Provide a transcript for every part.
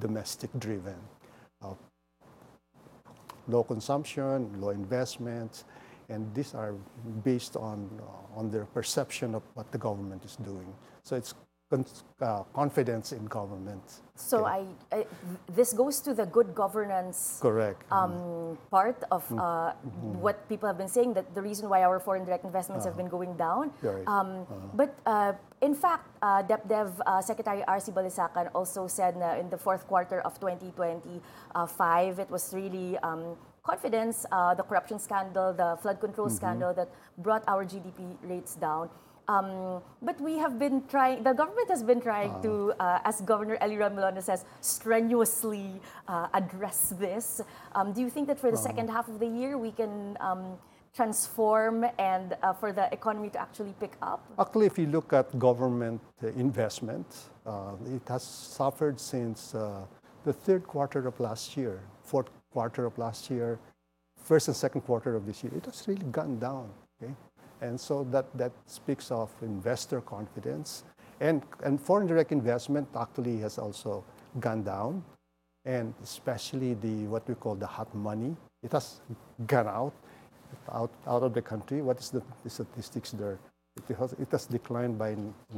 domestic driven. Uh, Low consumption, low investments, and these are based on their perception of what the government is doing. So it's confidence in government. So this goes to the good governance Correct. part of what people have been saying, that the reason why our foreign direct investments have been going down. Right. But in fact, DepDev Secretary R.C. Balisacan also said na in the fourth quarter of 2025, it was really confidence, the corruption scandal, the flood control scandal that brought our GDP rates down. But we have been trying, the government has been trying to, as Governor Ellie Remolona says, strenuously address this. Do you think that for the second half of the year, we can transform and for the economy to actually pick up? Actually, if you look at government investment, it has suffered since the third quarter of last year, fourth quarter of last year, first and second quarter of this year. It has really gone down. Okay? And so that speaks of investor confidence. And foreign direct investment actually has also gone down. And especially what we call the hot money, it has gone out of the country. What is the statistics there? It has declined by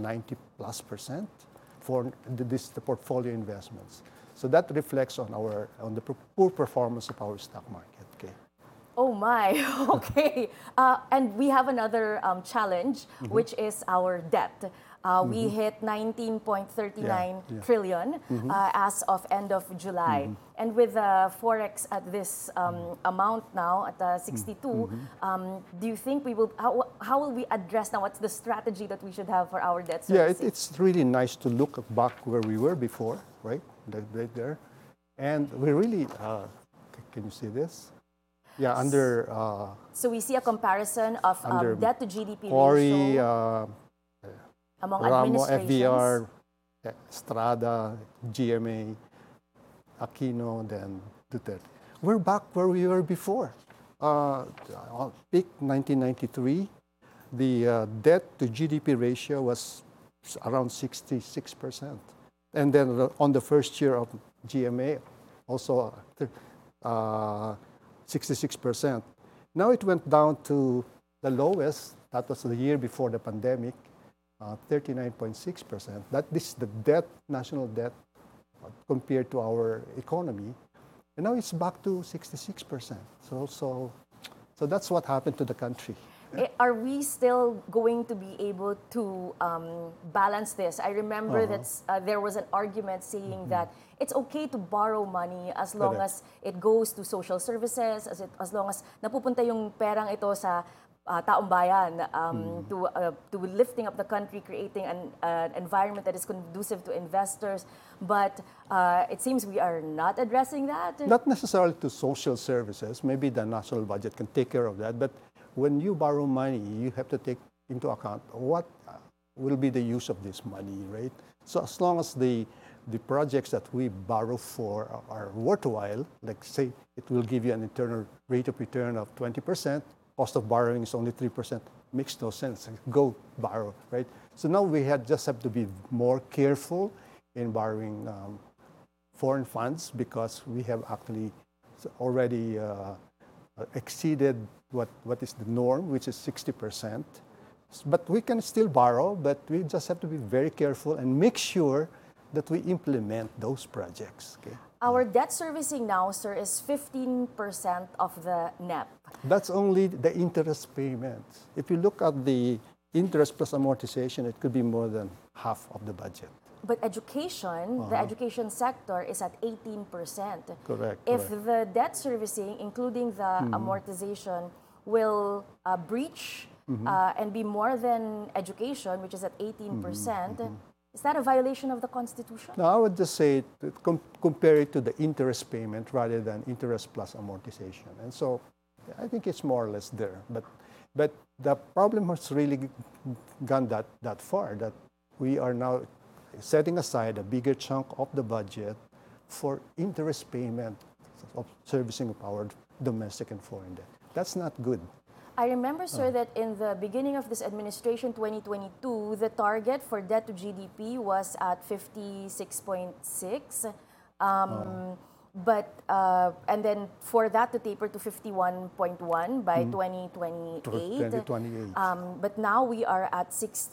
90+% for the portfolio investments. So that reflects on the poor performance of our stock market. Okay. Oh my, okay. And we have another challenge, which is our debt. We hit 19.39 trillion as of end of July. And with Forex at this amount now, at 62, do you think we will, how will we address now? What's the strategy that we should have for our debt servicing? Yeah, it's really nice to look back where we were before, right? Right there. And we really, can you see this? Yeah, under... so we see a comparison of debt to GDP Cory, ratio among Ramo, administrations. FVR, Estrada, GMA, Aquino, then Duterte. We're back where we were before. Peak 1993, the debt to GDP ratio was around 66%. And then on the first year of GMA, also 66%. Now it went down to the lowest, that was the year before the pandemic, 39.6%. This is the debt, national debt, compared to our economy. And now it's back to 66%. So that's what happened to the country. Are we still going to be able to balance this? I remember that there was an argument saying that it's okay to borrow money as long as it goes to social services, as long as napupunta yung perang ito sa taong bayan to lifting up the country, creating an environment that is conducive to investors. But it seems we are not addressing that. Not necessarily to social services. Maybe the national budget can take care of that. But when you borrow money, you have to take into account what will be the use of this money, right? So as long as the projects that we borrow for are worthwhile, like say it will give you an internal rate of return of 20%, cost of borrowing is only 3%, makes no sense. Go borrow, right? So now we just have to be more careful in borrowing foreign funds because we have actually already exceeded what is the norm, which is 60%. But we can still borrow, but we just have to be very careful and make sure that we implement those projects. Okay? Our debt servicing now, sir, is 15% of the NEP. That's only the interest payments. If you look at the interest plus amortization, it could be more than half of the budget. But education, the education sector is at 18%. Correct. If the debt servicing, including the amortization, will breach and be more than education, which is at 18%, is that a violation of the Constitution? No, I would just say compare it to the interest payment rather than interest plus amortization. And so I think it's more or less there. But the problem has really gone that far, that we are now setting aside a bigger chunk of the budget for interest payment of servicing of our domestic and foreign debt. That's not good. I remember, sir, that in the beginning of this administration, 2022, the target for debt to GDP was at 56.6. And then for that to taper to 51.1 by 2028. 2028. But now we are at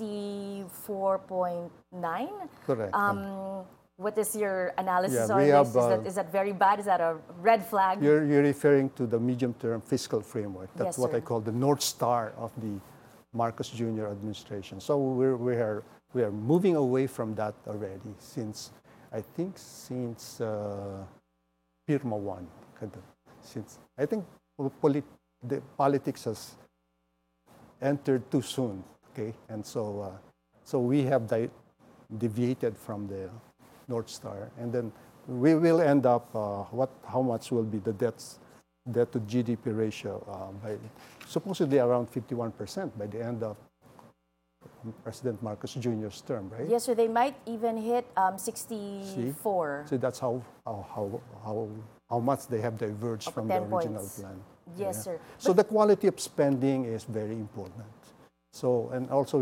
64.9. Correct. What is your analysis Yeah, on we this? have, Is that very bad? Is that a red flag? You're referring to the medium-term fiscal framework. That's Yes, what sir. I call the North Star of the Marcos Jr. administration. So we are moving away from that already since, I think, since Pirma 1. Since I think the politics has entered too soon. Okay, and so we have deviated from the North Star, and then we will end up how much will be the debt to GDP ratio by supposedly around 51% by the end of President Marcos Jr.'s term, right? Yes, sir. They might even hit 64. So that's how much they have diverged Of from the 10 original points. plan. Yes, sir. So the quality of spending is very important. So, and also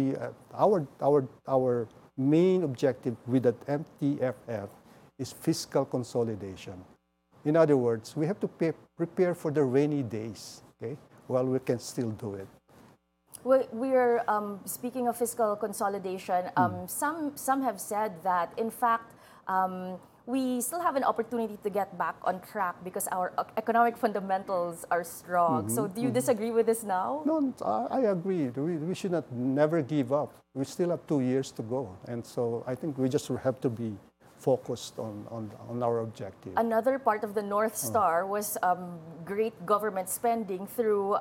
our main objective with the MTFF is fiscal consolidation. In other words, we have to prepare for the rainy days, okay, while we can still do it. We're speaking of fiscal consolidation. Some have said that, in fact, we still have an opportunity to get back on track because our economic fundamentals are strong. So do you disagree with this now? No, I agree. We should never give up. We still have 2 years to go. And so I think we just have to be focused on our objective. Another part of the North Star was great government spending through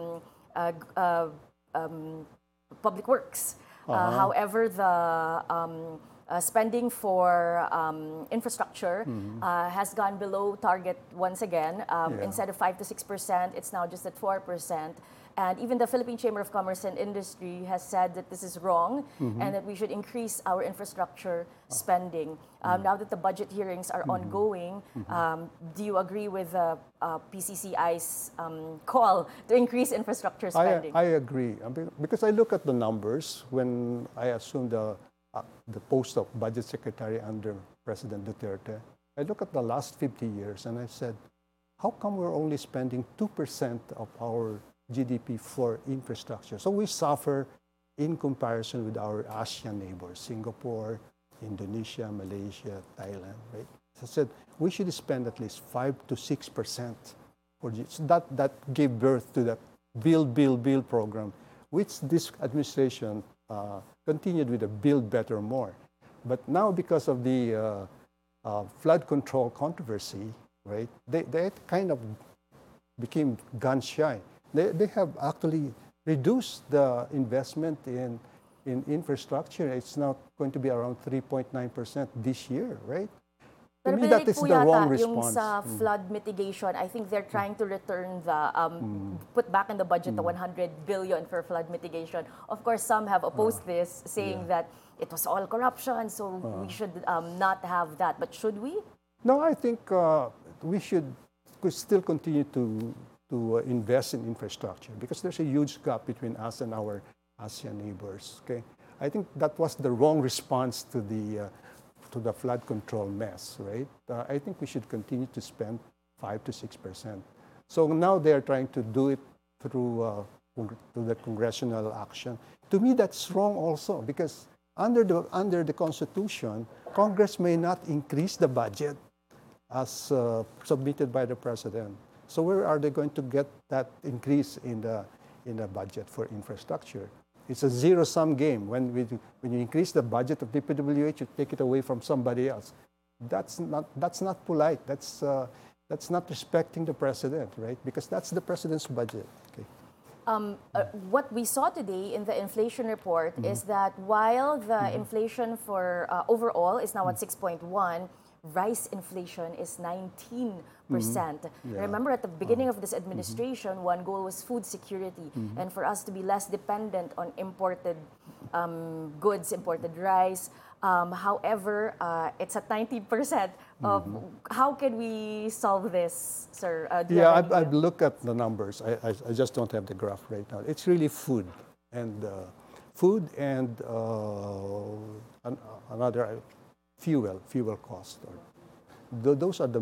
public works. However, the spending for infrastructure has gone below target once again. Instead of 5 to 6%, it's now just at 4%. And even the Philippine Chamber of Commerce and Industry has said that this is wrong and that we should increase our infrastructure spending. Now that the budget hearings are ongoing, do you agree with PCCI's call to increase infrastructure spending? I agree, because I look at the numbers when I assumed the post of budget secretary under President Duterte. I look at the last 50 years and I said, how come we're only spending 2% of our GDP for infrastructure? So we suffer in comparison with our ASEAN neighbors, Singapore, Indonesia, Malaysia, Thailand, right? So I said, we should spend at least 5 to 6% for GDP. So that gave birth to the Build program, which this administration continued with the Build Better More. But now because of the flood control controversy, right, they kind of became gun shy. They have actually reduced the investment in infrastructure. It's now going to be around 3.9% this year, right? To Pero me, that is the wrong yung response. sa flood mitigation, I think they're trying to return the, put back in the budget the 100 billion for flood mitigation. Of course, some have opposed this, saying that it was all corruption, so we should not have that. But should we? No, I think we should still continue to invest in infrastructure because there's a huge gap between us and our ASEAN neighbors. Okay, I think that was the wrong response to the flood control mess, right? I think we should continue to spend 5 to 6%. So now they are trying to do it through the congressional action. To me, that's wrong also because under the Constitution, Congress may not increase the budget as submitted by the president. So where are they going to get that increase in the budget for infrastructure? It's a zero-sum game. When you increase the budget of DPWH, you take it away from somebody else. That's not polite. That's not respecting the president, right? Because that's the president's budget. Okay. What we saw today in the inflation report is that while the inflation for overall is now at 6.1, rice inflation is 19%. Remember, at the beginning of this administration, one goal was food security, and for us to be less dependent on imported goods, imported rice. However, it's at 19%. How can we solve this, sir? I've looked at the numbers. I just don't have the graph right now. It's really food and another fuel cost. Those are the